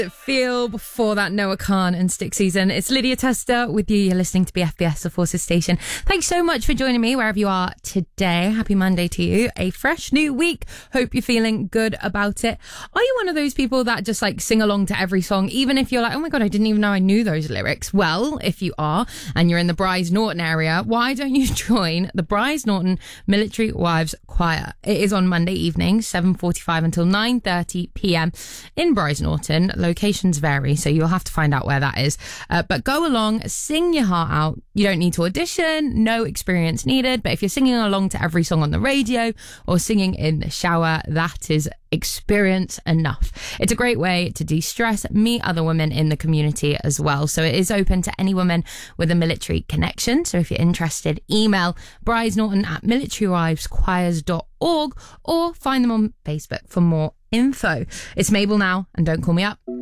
Feel before that, Noah Khan and Stick Season. It's Lydia Tester with you. You're listening to BFBS, the Forces Station. Thanks so much for joining me wherever you are today. Happy Monday to you. A fresh new week. Hope you're feeling good about it. Are you one of those people that just like sing along to every song, even if you're like, oh my God, I didn't even know I knew those lyrics? Well, if you are and you're in the Brize Norton area, why don't you join the Brize Norton Military Wives Choir? It is on Monday evening, 7:45 until 9:30 p.m. in Brize Norton. Locations vary, so you'll have to find out where that is. But go along, sing your heart out. You don't need to audition, no experience needed. But if you're singing along to every song on the radio or singing in the shower, that is experience enough. It's a great way to de-stress, meet other women in the community as well. So it is open to any woman with a military connection. So if you're interested, email brizenorton@militarywiveschoirs.org or find them on Facebook for more info. It's Mabel now, and don't call me up.